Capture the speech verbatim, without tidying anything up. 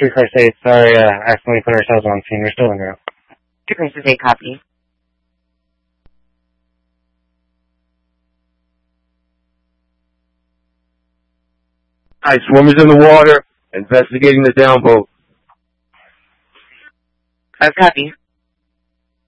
three car state. Sorry, uh, accidentally put ourselves on scene. We're still in route. Two Crisis eight, copy. Alright, swimmers in the water, investigating the downvote. Five, copy.